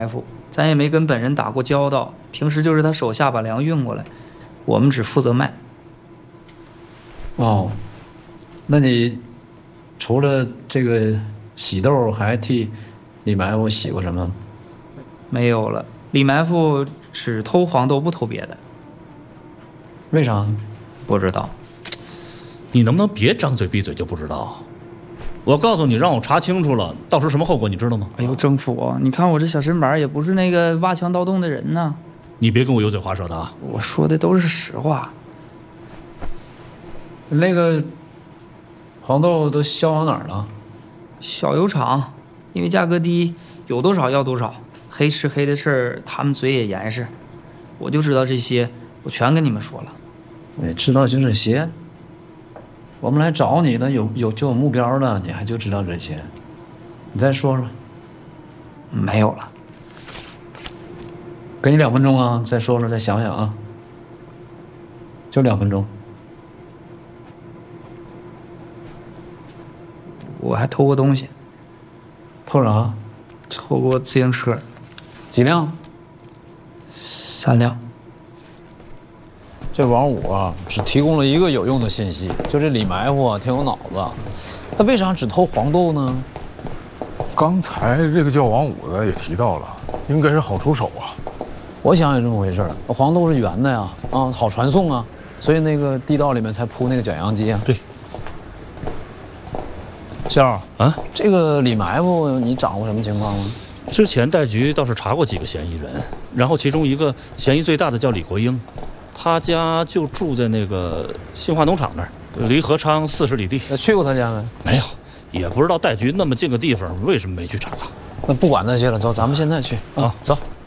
傅，咱也没跟本人打过交道，平时就是他手下把粮运过来，我们只负责卖。 哦，那你除了这个洗豆，还替李埋伏洗过什么？ 没有了，李埋伏只偷黄豆，不偷别的。 为啥呢？ 不知道。 你能不能别张嘴闭嘴就不知道？我告诉你，让我查清楚了，到时候什么后果你知道吗？ 哎呦，政府，你看我这小身板也不是那个挖墙盗洞的人呢。 你别跟我油嘴滑舌的啊！ 我说的都是实话。 那个黄豆都销往哪儿了？ 小油厂，因为价格低，有多少要多少。黑吃黑的事儿，他们嘴也严实。我就知道这些，我全跟你们说了。 你知道就这些？我们来找你呢，有目标的，你还就知道这些？你再说说。 没有了。 给你2分钟啊，再说说，再想想啊。就2分钟。 我还偷过东西。 偷啥？ 偷过自行车。 几辆 ？3辆。 这王五啊，只提供了一个有用的信息，就这李埋伏啊，挺有脑子。他为啥只偷黄豆呢？ 刚才这个叫王五的也提到了，应该是好出手啊。 我想也这么回事儿，黄豆是圆的呀，啊，好传送啊，所以那个地道里面才铺那个卷扬机啊。 对。 笑啊， 这个李埋伏你掌握什么情况吗？ 之前代局倒是查过几个嫌疑人，然后其中一个嫌疑最大的叫李国英，他家就住在那个新华农场那儿，离何昌40里地。 去过他家没？ 没有，也不知道代局那么近个地方为什么没去查。 那不管那些了，走，咱们现在去啊，走。